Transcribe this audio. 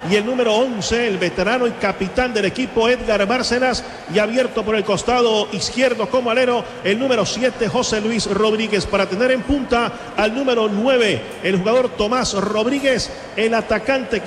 y el número 11, el veterano y capitán del equipo, Edgar Bárcenas, y abierto por el costado izquierdo como alero, el número 7, José Luis Rodríguez, para tener en punta al número 9, el jugador Tomás Rodríguez, el atacante